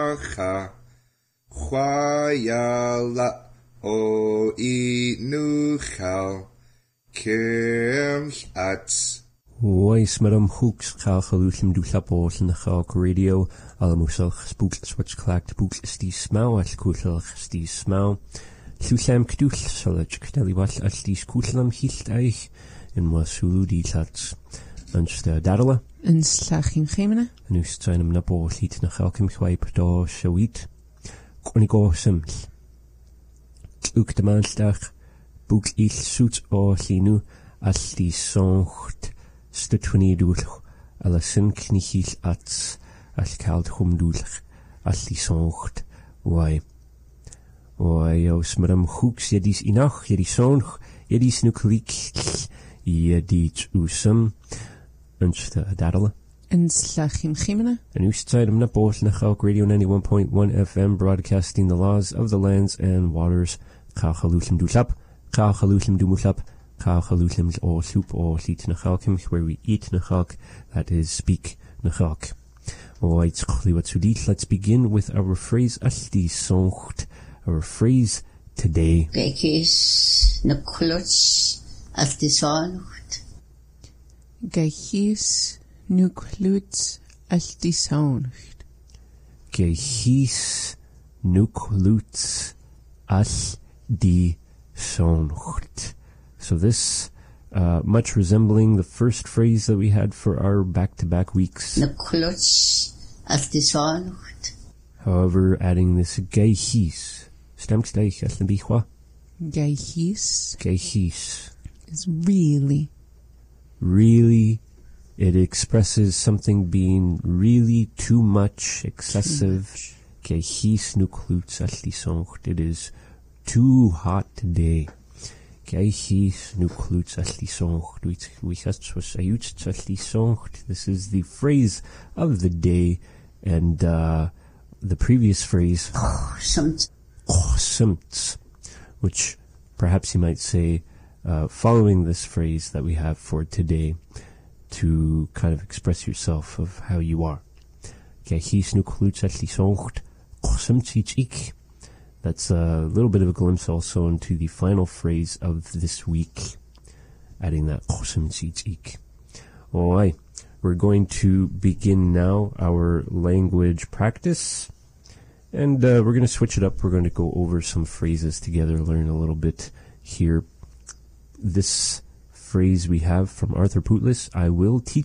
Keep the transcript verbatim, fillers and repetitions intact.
Hacha Chwayala O Inuchal Kirch Ats Oes madam hooks chal chalusim du lapos in the chalk radio alamusal spook switch clacked books stie smau al kuchel stie smau Lusam kdul solach kteli was al stie kuchlam hilt eich in wasulu die tats Unsta darla Een slachim gemene en u zijn hem napo liet na chalkim chwaip do shawit Konigo sims Ook de maandag boek il soet o linu al die songt Stutwni dwylch, al y sy'n cnichill at, al cael chwm dwylch, al i soncht, wai. Wai, os maram hwgs jedis inach, jedis sonch, jedis nuclic, jedis usum, unsta darla. Een slachim gemene En u staat hem na boos na Chalk Radio ninety-one point one F M, broadcasting the laws of the lands and waters, Chal chalusim dwlap, Chal chalusim dwmuslap, Chal chalusim's all soup all eat nachalkim, where we eat nachalk, that is speak nachalk. Alright, let's begin with our phrase asti soncht, our phrase today. Gekis nuklutz asti soncht. Gekis nuklutz asti soncht. Gekis nuklutz asti soncht. So this, uh, much resembling the first phrase that we had for our back-to-back weeks. However, adding this geihis. Stemt gleich als een bichwa? Geihis. Geihis. Is really. Really, it expresses something being really too much, excessive. Geihis nuklutz als die soncht. It is too hot today. This is the phrase of the day, and uh, the previous phrase, which perhaps you might say, uh, following this phrase that we have for today, to kind of express yourself of how you are. That's a little bit of a glimpse also into the final phrase of this week, adding that qosem tzitzik. Alright, we're going to begin now our language practice, and uh, we're going to switch it up. We're going to go over some phrases together, learn a little bit here. This phrase we have from Arthur Putlis, I will teach